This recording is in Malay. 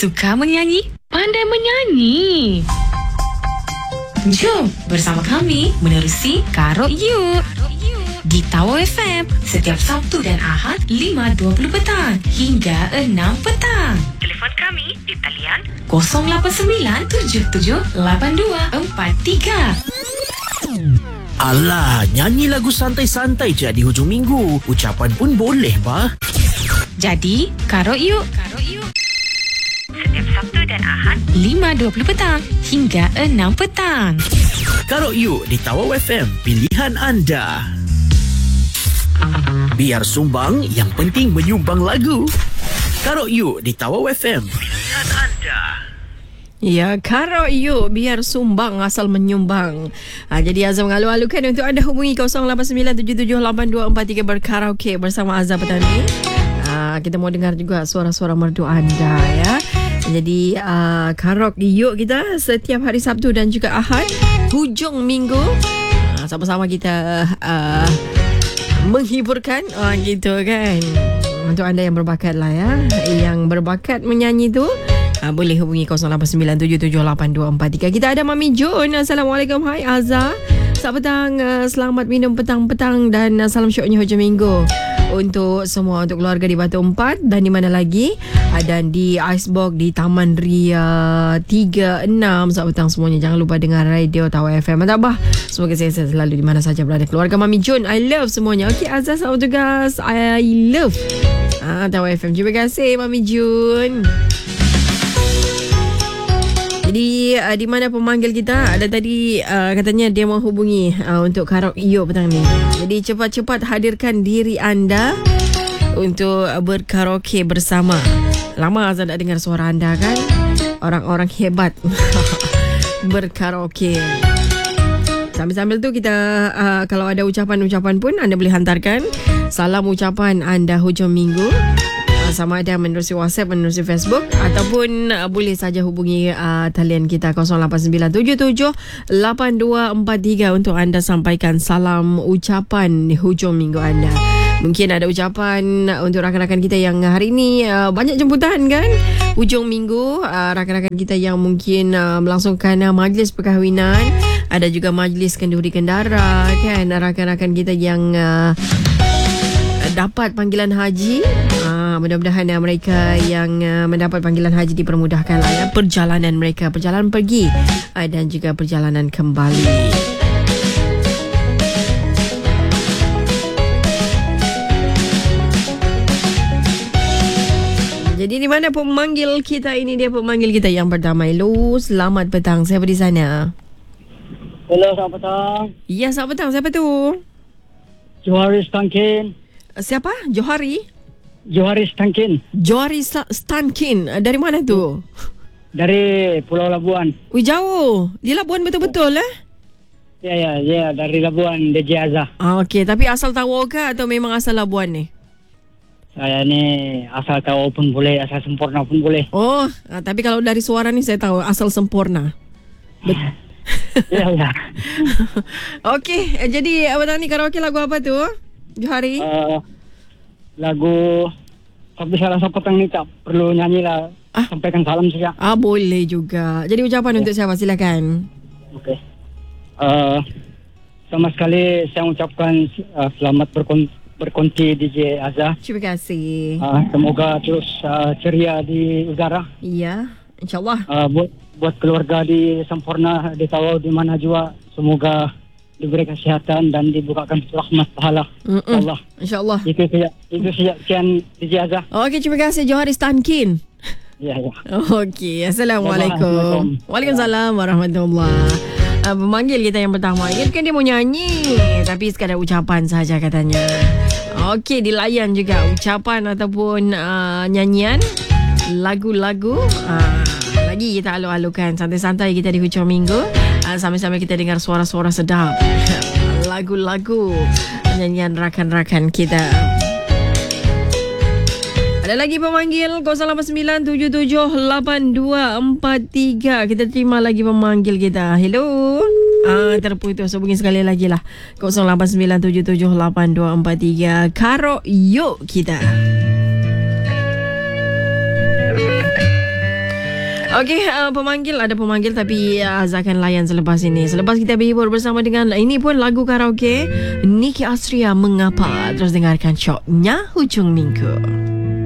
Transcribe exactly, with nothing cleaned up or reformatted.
Suka menyanyi? Pandai menyanyi. Jom bersama kami menerusi Karok You di Tower F M setiap Sabtu dan Ahad lima dua puluh petang hingga enam petang. Telefon kami di talian kosong lapan sembilan tujuh tujuh lapan dua empat tiga. Alah, nyanyi lagu santai-santai je di hujung minggu. Ucapan pun boleh, bah. Jadi, Karok You. Karok You. setiap Sabtu dan Ahad lima dua puluh petang hingga enam petang. Karok You di Tower F M, pilihan anda. Biar sumbang, yang penting menyumbang lagu. Karok You di Tower F M, pilihan anda. Ya, Karok You, biar sumbang asal menyumbang. Ha, jadi Azam mengalu-alukan untuk anda hubungi kosong lapan sembilan tujuh tujuh lapan dua empat tiga berkaraoke bersama Azam petang ni. Ha, kita mau dengar juga suara-suara merdu anda ya. Jadi uh, Karok You kita setiap hari Sabtu dan juga Ahad hujung minggu. Ha, sama-sama kita uh, menghiburkan oh, gitu kan. Untuk anda yang berbakat lah ya, yang berbakat menyanyi tu uh, boleh hubungi kosong lapan sembilan tujuh tujuh lapan dua empat tiga. Kita ada Mami Jun. Assalamualaikum. Hai Azhar. Selamat petang, uh, selamat minum petang-petang dan uh, salam syoknya hujung minggu untuk semua, untuk keluarga di Batu Empat dan di mana lagi, uh, dan di Icebox di Taman Ria tiga enam. Selamat petang semuanya. Jangan lupa dengar radio Tower F M. Mantap bah. Semoga saya selalu di mana saja berada. Keluarga Mami Jun, I love semuanya. Okey Azhar, selamat tugas. I love ah, Tower F M. Terima kasih Mami Jun. Jadi uh, di mana pemanggil kita? Ada tadi uh, katanya dia mau hubungi uh, untuk Karok You petang ni. Jadi cepat-cepat hadirkan diri anda untuk uh, berkaraoke bersama. Lama Azan tak dengar suara anda kan? Orang-orang hebat berkaraoke. Sambil-sambil tu kita uh, kalau ada ucapan-ucapan pun anda boleh hantarkan salam ucapan anda hujung minggu. Sama ada menerusi WhatsApp, menerusi Facebook, ataupun uh, boleh saja hubungi uh, talian kita kosong lapan sembilan tujuh tujuh lapan dua empat tiga untuk anda sampaikan salam ucapan di hujung minggu anda. Mungkin ada ucapan uh, untuk rakan-rakan kita yang hari ini uh, banyak jemputan kan, hujung minggu, uh, rakan-rakan kita yang mungkin uh, melangsungkan uh, majlis perkahwinan, ada juga majlis kenduri kendara kan, rakan-rakan kita yang uh, dapat panggilan haji. Ah, mudah-mudahan uh, mereka yang uh, mendapat panggilan haji dipermudahkan lah ya, perjalanan mereka, perjalanan pergi uh, dan juga perjalanan kembali. Jadi di mana pemanggil kita ini? Dia pemanggil kita yang pertama. Hello, selamat petang. Siapa di sana? Hello, selamat petang. Ya, selamat petang. Siapa tu? Johari Stankin. Siapa? Johari? Johari Stankin. Johari Stankin. Dari mana tu? Dari Pulau Labuan. Wih, jauh. Di Labuan betul-betul eh? Ya, ya, ya. Dari Labuan, D J Azhar. Ah, okey. Tapi asal Tawau ke atau memang asal Labuan ni? Saya ni asal Tawau pun boleh, asal Sempurna pun boleh. Oh, ah, tapi kalau dari suara ni saya tahu asal Sempurna. Bet- Ya, ya. Okey, eh, jadi abang ni karaoke lagu apa tu? Johari? Uh, lagu tapi saya rasa petang ni tak perlu nyanyi lah. Ah? Sampaikan salam saja. Ah, boleh juga. Jadi ucapan Ya. untuk siapa? Silakan. Okey. Uh, sama sekali saya ucapkan uh, selamat berkon- berkonti D J Azhar. Terima kasih. Uh, semoga terus uh, ceria di udara. Iya, insyaAllah. Uh, buat buat keluarga di Sempurna, di Tawau, di mana juga, semoga diberi kesehatan dan dibukakan rahmat pahala. InsyaAllah. InsyaAllah. Itu saja. Itu saja. Sekian D J Azhar. Okey, terima kasih Johari Stankin. Ya, ya. Okey, Assalamualaikum. Assalamualaikum. Waalaikumsalam warahmatullahi. Uh, pemanggil kita yang pertama. Ini kan dia mau nyanyi, tapi sekadar ucapan saja katanya. Okey, dilayan juga ucapan ataupun uh, nyanyian lagu-lagu. Uh, lagi kita alu-alukan santai-santai kita di hujung minggu. Uh, sambil-sambil kita dengar suara-suara sedap. Lagu-lagu nyanyian rakan-rakan kita. Ada lagi pemanggil kosong lapan sembilan tujuh tujuh lapan dua empat tiga. Kita terima lagi pemanggil kita. Hello. Ah, terputus. Hubungi sekali lagi lah. kosong lapan sembilan tujuh tujuh lapan dua empat tiga. Karok You kita. Okey, uh, pemanggil ada pemanggil tapi uh, Azhar akan layan selepas ini. Selepas kita berhibur bersama dengan ini pun lagu karaoke Niki Astria Mengapa. Terus dengarkan Syoknya Hujung Minggu.